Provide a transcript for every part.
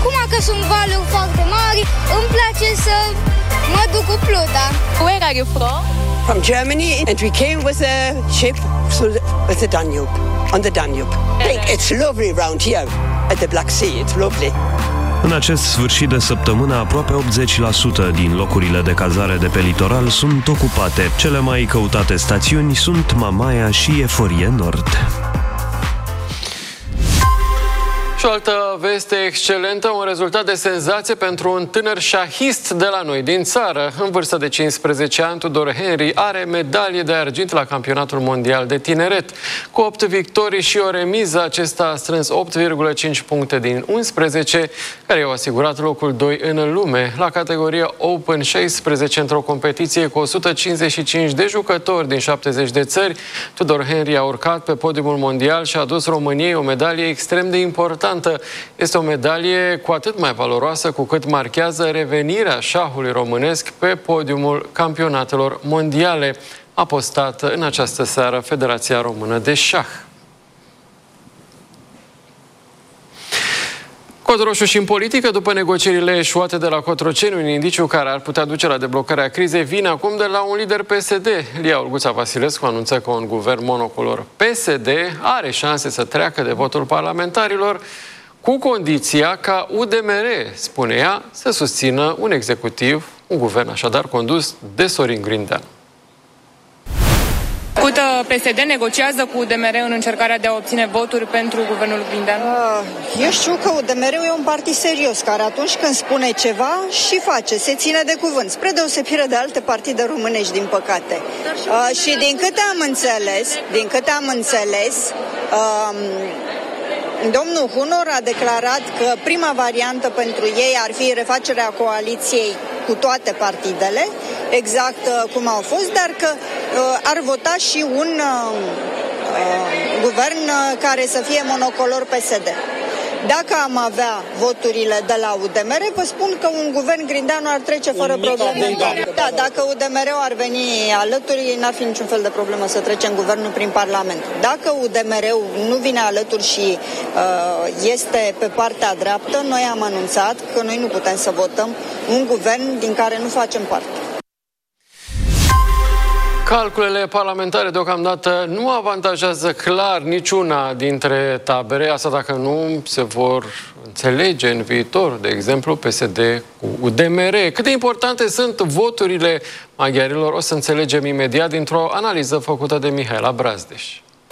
Acum că sunt valuri foarte mari, îmi place să mă duc cu pluta. Where are you from? From Germany, and we came with a ship with the Danube, on the Danube. It's lovely around here at the Black Sea. It's lovely. În acest sfârșit de săptămână, aproape 80% din locurile de cazare de pe litoral sunt ocupate. Cele mai căutate stațiuni sunt Mamaia și Eforie Nord. Și o altă veste excelentă, un rezultat de senzație pentru un tânăr șahist de la noi, din țară. În vârstă de 15 ani, Tudor Henry are medalie de argint la Campionatul Mondial de Tineret. Cu 8 victorii și o remiză, acesta a strâns 8,5 puncte din 11, care i-au asigurat locul 2 în lume. La categoria Open 16, într-o competiție cu 155 de jucători din 70 de țări, Tudor Henry a urcat pe podiumul mondial și a adus României o medalie extrem de importantă. Este o medalie cu atât mai valoroasă cu cât marchează revenirea șahului românesc pe podiumul campionatelor mondiale, a postat în această seară Federația Română de Șah. Cod roșu și în politică, după negocierile eșuate de la Cotroceni, un indiciu care ar putea duce la deblocarea crizei vine acum de la un lider PSD. Lia Olguța Vasilescu anunță că un guvern monocolor PSD are șanse să treacă de votul parlamentarilor, cu condiția ca UDMR, spune ea, să susțină un executiv, un guvern așadar condus de Sorin Grindeanu. PSD negociază cu UDMR în încercarea de a obține voturi pentru guvernul Grindeanu? Eu știu că UDMR-ul e un partid serios, care atunci când spune ceva și face, se ține de cuvânt, spre deosebire de alte partide românești, din păcate. Și din câte am înțeles, domnul Hunor a declarat că prima variantă pentru ei ar fi refacerea coaliției cu toate partidele, exact cum au fost, dar că ar vota și un guvern care să fie monocolor PSD. Dacă am avea voturile de la UDMR, vă spun că un guvern Grindeanu ar trece fără probleme. Da, dacă UDMR-ul ar veni alături, n-ar fi niciun fel de problemă să trecem guvernul prin Parlament. Dacă UDMR-ul nu vine alături și este pe partea dreaptă, noi am anunțat că noi nu putem să votăm un guvern din care nu facem parte. Calculele parlamentare deocamdată nu avantajează clar niciuna dintre tabere, asta dacă nu se vor înțelege în viitor, de exemplu PSD cu UDMR. Cât de importante sunt voturile maghiarilor, o să înțelegem imediat dintr-o analiză făcută de Mihaela Brazdeș.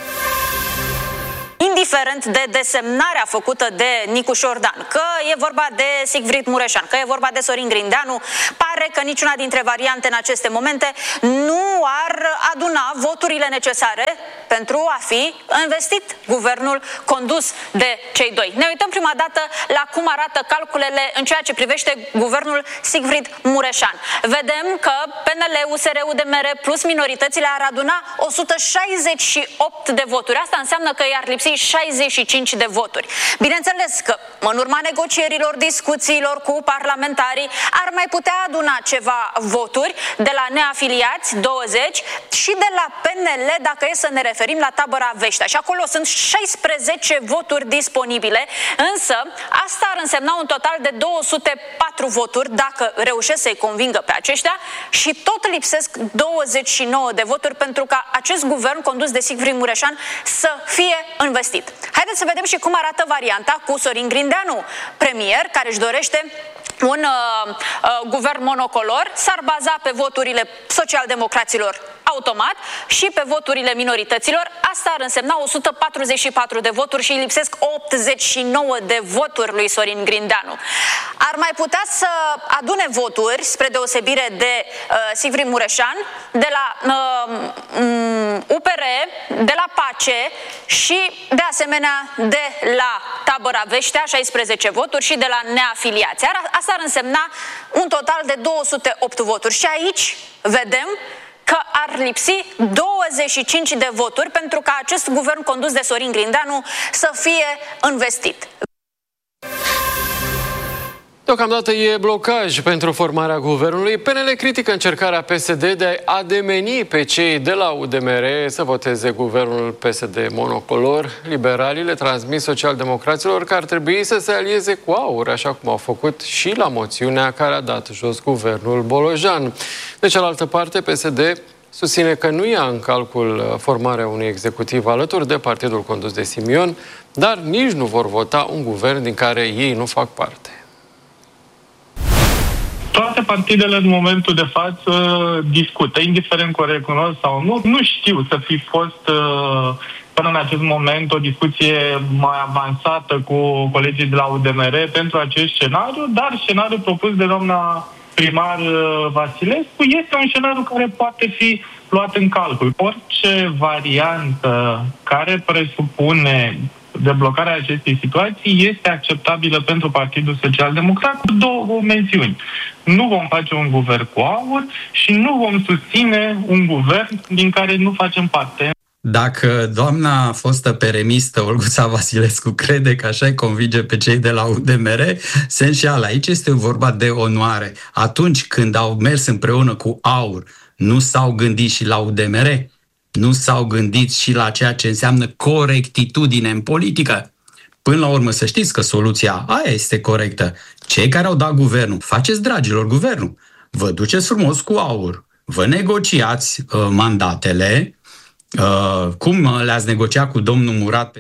Indiferent de desemnarea făcută de Nicu Șordan, că e vorba de Sigfrid Mureșan, că e vorba de Sorin Grindeanu, pare că niciuna dintre variante în aceste momente nu ar aduna voturile necesare pentru a fi investit guvernul condus de cei doi. Ne uităm prima dată la cum arată calculele în ceea ce privește guvernul Sigfrid Mureșan. Vedem că PNL, USR, UDMR plus minoritățile ar aduna 168 de voturi. Asta înseamnă că i-ar lipsi 65 de voturi. Bineînțeles că în urma negocierilor, discuțiilor cu parlamentarii ar mai putea aduna ceva voturi de la neafiliați, 20, și de la PNL, dacă e să ne referim la tabăra Veștea. Și acolo sunt 16 voturi disponibile, însă asta ar însemna un total de 204 voturi dacă reușesc să-i convingă pe aceștia și tot lipsesc 29 de voturi pentru ca acest guvern condus de Sigfrid Mureșan să fie investit. Haideți să vedem și cum arată varianta cu Sorin Grindeanu, premier, care își dorește un guvern monocolor, s-ar baza pe voturile socialdemocraților automat și pe voturile minorităților. Asta ar însemna 144 de voturi și îi lipsesc 89 de voturi lui Sorin Grindeanu. Ar mai putea să adune voturi, spre deosebire de Sigfrid Mureșan, de la UPR, de la PACE și de asemenea de la tabăra Veștea, 16 voturi, și de la neafiliați. Asta ar însemna un total de 208 voturi. Și aici vedem că ar lipsi 25 de voturi pentru ca acest guvern condus de Sorin Grindeanu să fie investit. Deocamdată e blocaj pentru formarea guvernului. PNL critică încercarea PSD de a ademeni pe cei de la UDMR să voteze guvernul PSD monocolor. Liberalii le transmit socialdemocraților că ar trebui să se alieze cu AUR, așa cum au făcut și la moțiunea care a dat jos guvernul Bolojan. De cealaltă parte, PSD susține că nu ia în calcul formarea unui executiv alături de partidul condus de Simion, dar nici nu vor vota un guvern din care ei nu fac parte. Toate partidele în momentul de față discută, indiferent că o recunosc sau nu. Nu știu să fi fost până în acest moment o discuție mai avansată cu colegii de la UDMR pentru acest scenariu, dar scenariul propus de doamna primar Vasilescu este un scenariu care poate fi luat în calcul. Orice variantă care presupune deblocarea acestei situații este acceptabilă pentru Partidul Social-Democrat cu două mențiuni. Nu vom face un guvern cu AUR și nu vom susține un guvern din care nu facem parte. Dacă doamna fostă peremistă Olguța Vasilescu crede că așa îi convinge pe cei de la UDMR, se înșeală. Aici este vorba de onoare. Atunci când au mers împreună cu AUR, nu s-au gândit și la UDMR? Nu s-au gândit și la ceea ce înseamnă corectitudine în politică? Până la urmă, să știți că soluția aia este corectă. Cei care au dat guvernul, faceți, dragilor, guvernul. Vă duceți frumos cu AUR, vă negociați mandatele, cum le-ați negociat cu domnul Murat.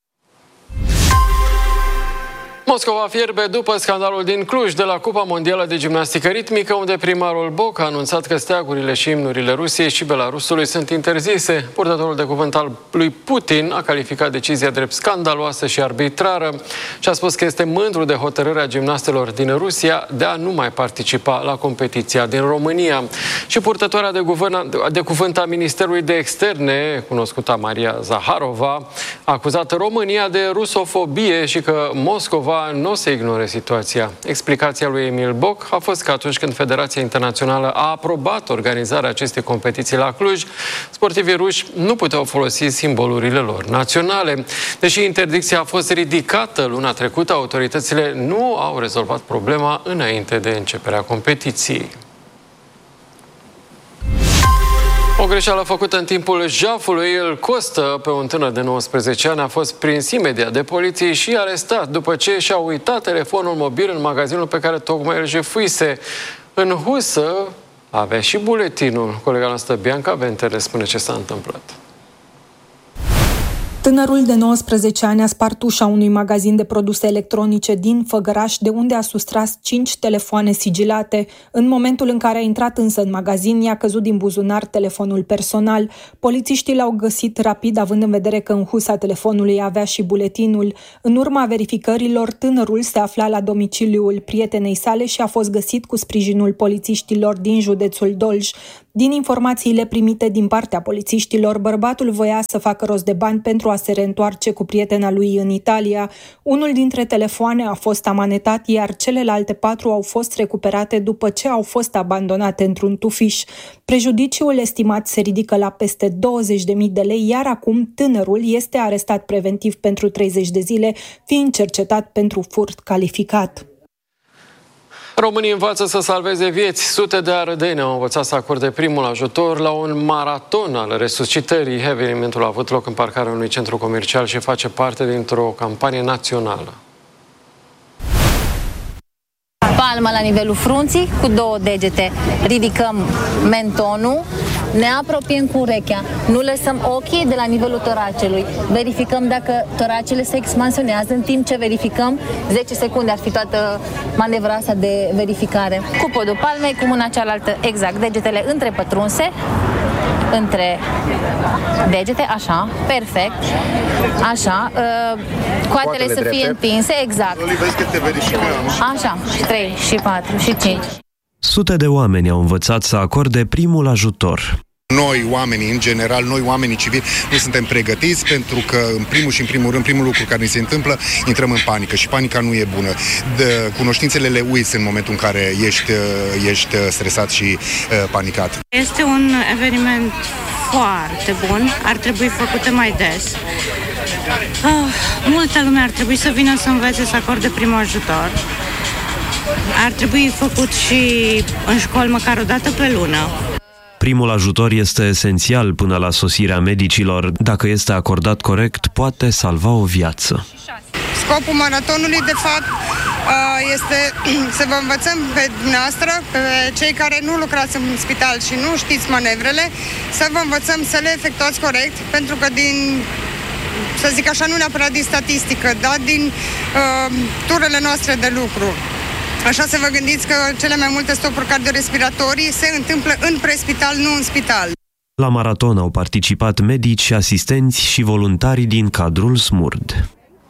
Moscova fierbe după scandalul din Cluj de la Cupa Mondială de Gimnastică Ritmică, unde primarul Boc a anunțat că steagurile și imnurile Rusiei și Belarusului sunt interzise. Purtătorul de cuvânt al lui Putin a calificat decizia drept scandaloasă și arbitrară și a spus că este mândru de hotărârea gimnastelor din Rusia de a nu mai participa la competiția din România. Și purtătoarea de cuvânt a Ministerului de Externe, cunoscuta Maria Zaharova, a acuzat România de rusofobie și că Moscova nu o să ignore situația. Explicația lui Emil Boc a fost că atunci când Federația Internațională a aprobat organizarea acestei competiții la Cluj, sportivii ruși nu puteau folosi simbolurile lor naționale. Deși interdicția a fost ridicată luna trecută, autoritățile nu au rezolvat problema înainte de începerea competiției. O greșeală făcută în timpul jafului îl costă pe un tânăr de 19 ani. A fost prins imediat de poliție și arestat după ce și-a uitat telefonul mobil în magazinul pe care tocmai îl jefuise. În husă avea și buletinul. Colega noastră Bianca Ventere spune ce s-a întâmplat. Tânărul de 19 ani a spart ușa unui magazin de produse electronice din Făgăraș, de unde a sustras 5 telefoane sigilate. În momentul în care a intrat însă în magazin, i-a căzut din buzunar telefonul personal. Polițiștii l-au găsit rapid, având în vedere că în husa telefonului avea și buletinul. În urma verificărilor, tânărul se afla la domiciliul prietenei sale și a fost găsit cu sprijinul polițiștilor din județul Dolj. Din informațiile primite din partea polițiștilor, bărbatul voia să facă rost de bani pentru a se reîntoarce cu prietena lui în Italia. Unul dintre telefoane a fost amanetat, iar celelalte 4 au fost recuperate după ce au fost abandonate într-un tufiș. Prejudiciul estimat se ridică la peste 20.000 de lei, iar acum tânărul este arestat preventiv pentru 30 de zile, fiind cercetat pentru furt calificat. Românii învață să salveze vieți. Sute de arădeni au învățat să acorde primul ajutor la un maraton al resuscitării. Evenimentul a avut loc în parcarea unui centru comercial și face parte dintr-o campanie națională. Palma la nivelul frunții, cu 2 degete. Ridicăm mentonul, ne apropiem cu urechea, nu lăsăm ochii de la nivelul toracelui. Verificăm dacă toracele se expansionează, în timp ce verificăm, 10 secunde ar fi toată manevra asta de verificare. Cu podul palmei, cu mâna cealaltă, exact, degetele întrepătrunse, între degete, așa, perfect, așa, coatele să fie întinse, exact, așa, 3 și 4 și 5. Sute de oameni au învățat să acorde primul ajutor. Noi, oamenii, în general, noi, oamenii civili, nu suntem pregătiți pentru că, în primul rând, primul lucru care ni se întâmplă, intrăm în panică și panica nu e bună. Cunoștințele le uiți în momentul în care ești stresat și panicat. Este un eveniment foarte bun, ar trebui făcute mai des. Multă lume ar trebui să vină să învețe să acorde primul ajutor. ar trebui făcut și în școli măcar o dată pe lună. Primul ajutor este esențial până la sosirea medicilor. Dacă este acordat corect, poate salva o viață. Scopul maratonului, de fapt, este să vă învățăm pe dumneavoastră, pe cei care nu lucrați în spital și nu știți manevrele, să vă învățăm să le efectuați corect, pentru că să zic așa, nu neapărat din statistică, dar din turele noastre de lucru. Așa să vă gândiți că cele mai multe stopuri cardiorespiratorii se întâmplă în prespital, nu în spital. La maraton au participat medici, asistenți și voluntari din cadrul SMURD.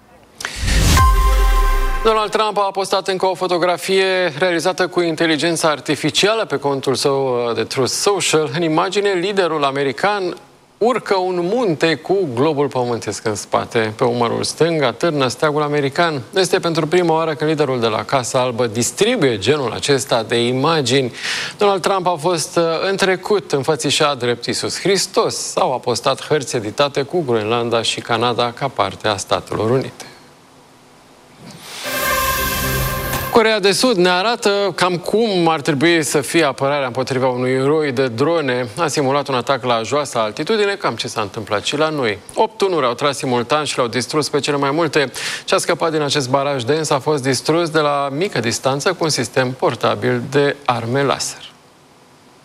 Donald Trump a postat încă o fotografie realizată cu inteligența artificială pe contul său de Truth Social. În imagine, liderul american urcă un munte cu globul pământesc în spate. Pe umărul stâng atârnă steagul american. Este pentru prima oară când liderul de la Casa Albă distribuie genul acesta de imagini. Donald Trump a fost în trecut înfățișat drept Iisus Hristos sau a postat hărți editate cu Groenlanda și Canada ca parte a Statelor Unite. Coreea de Sud ne arată cam cum ar trebui să fie apărarea împotriva unui eroi de drone. A simulat un atac la joasă altitudine, cam ce s-a întâmplat și la noi. 8 tunuri au tras simultan și le-au distrus pe cele mai multe. Ce a scăpat din acest baraj dens a fost distrus de la mică distanță cu un sistem portabil de arme laser.